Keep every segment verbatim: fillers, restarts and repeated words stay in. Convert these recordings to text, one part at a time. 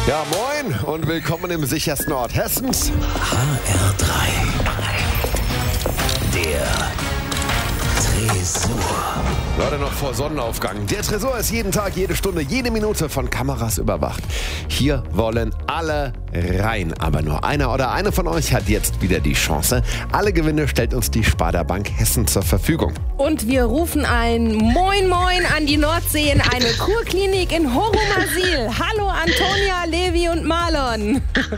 Ja, moin und willkommen im sichersten Ort Hessens. H R drei. Der Tresor. Leute, noch vor Sonnenaufgang. Der Tresor ist jeden Tag, jede Stunde, jede Minute von Kameras überwacht. Hier wollen alle rein. Aber nur einer oder eine von euch hat jetzt wieder die Chance. Alle Gewinne stellt uns die Sparda Bank Hessen zur Verfügung. Und wir rufen ein Moin Moin an die Nordsee in eine Kurklinik in Horomasil. Hallo Antonia, Levi und Marlon.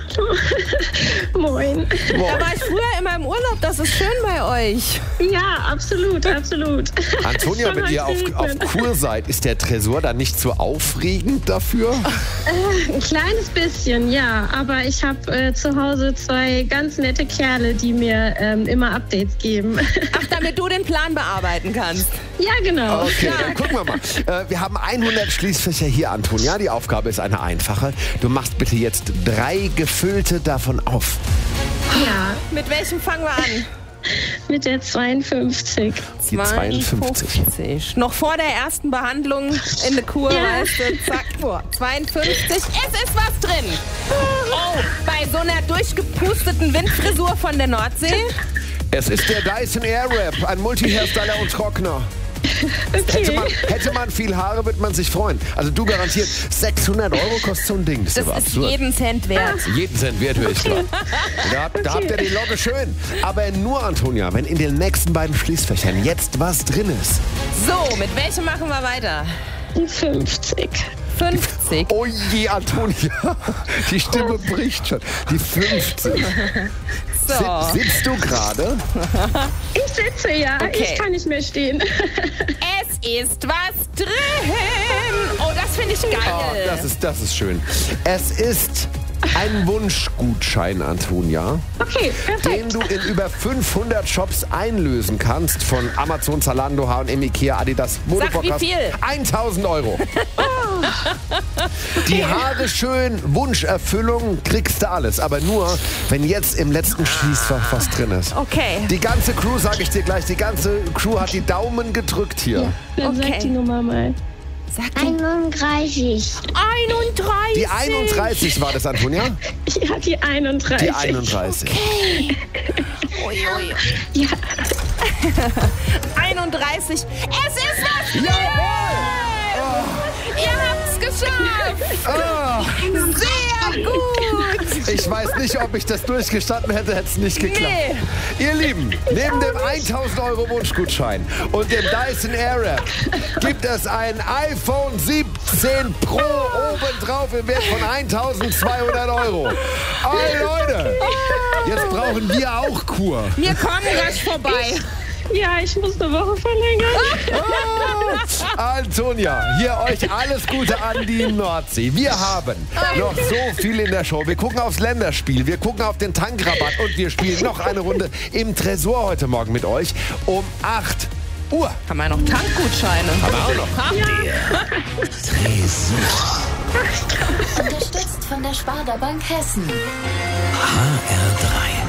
Moin. Da war ich früher immer im Urlaub. Das ist schön bei euch. Ja, absolut, absolut. Antonia, Schon wenn ihr auf, heute auf regnen. Kur seid, ist der Tresor dann nicht zu aufregend dafür? Äh, ein kleines bisschen, ja. Aber ich habe äh, zu Hause zwei ganz nette Kerle, die mir ähm, immer Updates geben. Ach, damit du den Plan bearbeiten kannst. Ja, genau. Okay, Ja. dann gucken wir mal. Äh, wir haben hundert Schließfächer hier, Antonia. Die Aufgabe ist eine einfache. Du machst bitte jetzt drei gefüllte davon auf. ja, Mit welchem fangen wir an? mit der zweiundfünfzig. Die zweiundfünfzig. zweiundfünfzig. Noch vor der ersten Behandlung in der Kur, Ja. weißt du, zack, vor. zweiundfünfzig. Es ist was drin. Oh, bei so einer durchgepusteten Windfrisur von der Nordsee. Es ist der Dyson Airwrap, ein Multihersteller und Trockner. Hätte Okay. man, hätte man viel Haare, würde man sich freuen. Also du garantiert, sechshundert Euro kostet so ein Ding. Das ist Das aber ist absurd. jeden Cent wert. Jeden Cent wert, höre ich klar. Da, habt- da habt ihr die Logge schön. Aber nur, Antonia, wenn in den nächsten beiden Schließfächern jetzt was drin ist. So, mit welchem machen wir weiter? Die fünfzig. fünfzig. Oh je, Antonia, die Stimme bricht schon. Die fünfzig. So. Sit, sitzt du gerade? Ich sitze, ja. Okay. Ich kann nicht mehr stehen. Es ist was drin. Oh, das finde ich geil. Oh, das ist, das ist schön. Es ist ein Wunschgutschein, Antonia, Okay, den perfekt. du in über fünfhundert Shops einlösen kannst. Von Amazon, Zalando, H und M, Ikea, Adidas, Modepodcast. wie viel? tausend Euro. Die Haare schön, Wunscherfüllung, kriegst du alles. Aber nur, wenn jetzt im letzten Schließfach was drin ist. Okay. Die ganze Crew, sage ich dir gleich, die ganze Crew hat die Daumen gedrückt hier. Dann Okay. sag die Nummer mal. Sag die einunddreißig. einunddreißig. Die einunddreißig war das, Antonia? Ja, die einunddreißig. Die einunddreißig. Ui, ui. Ja. einunddreißig. Es ist was drin. Jawohl! Ihr habt's geschafft. Ah, Sehr gut. ich weiß nicht, ob ich das durchgestanden hätte, hätte es nicht geklappt. Nee. Ihr Lieben, neben dem tausend Euro Wunschgutschein und dem Dyson Airwrap gibt es ein iPhone siebzehn Pro obendrauf im Wert von eintausendzweihundert Euro. Ey Leute, jetzt brauchen wir auch Kur. Wir kommen gleich vorbei. Ja, ich muss eine Woche verlängern. Ah, Antonia, hier euch alles Gute an die Nordsee. Wir haben noch so viel in der Show. Wir gucken aufs Länderspiel, wir gucken auf den Tankrabatt und wir spielen noch eine Runde im Tresor heute Morgen mit euch um acht Uhr. Haben wir noch Tankgutscheine? Haben wir auch noch. Der Tresor. Unterstützt von der Sparda Bank Hessen. H R drei.